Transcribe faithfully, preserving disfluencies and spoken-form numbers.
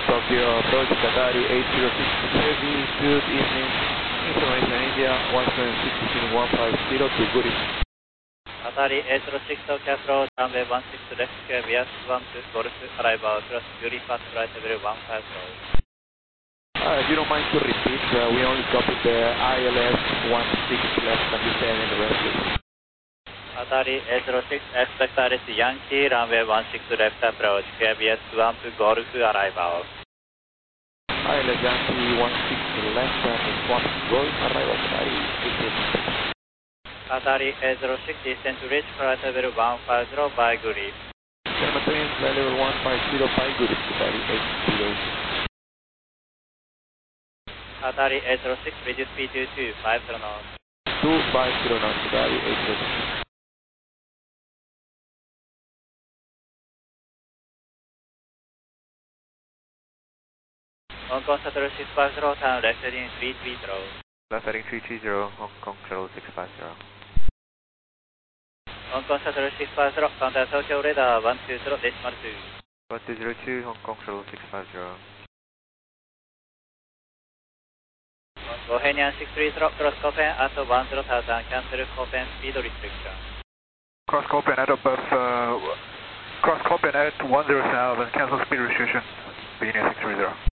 Tokyo, approach Qatari eight zero six Heavy, good evening. Information India one seven six one five zero to Guri. Qatari eight zero six Tokyo approach, runway one six left, V S one two Golf, arrival across Guri, fast right level one five zero. Uh, if you don't mind to repeat, uh, we only copied the I L S one six left and the seven rest. Qatari eight zero six, expect Alice Yankee, runway one six left approach, V S one two Golf, arrival. I L S Yankee one six left and one Golf, arrival Qatari eight zero six. Qatari eight zero six, descend to reach flight level one five zero by Guri. Cinema train, flight level one five zero by Guri, Qatari eight zero six. Qatari eight zero six, reduce speed to two five zero knots. two five zero knots, Qatari eight zero six. Hong Kong Shuttle six five zero, turn left heading three three zero. Left heading three three zero, Hong Kong Shuttle six five zero. Hong Kong Shuttle six five zero, contact Tokyo radar one two zero decimal two. one two zero two, Hong Kong Shuttle six five zero. Bohemian six three zero, cross Copen at one zero thousand, cancel Copen speed restriction. Cross Copen at above, uh, cross Copen at one zero thousand, cancel speed restriction, Bohemian six three zero.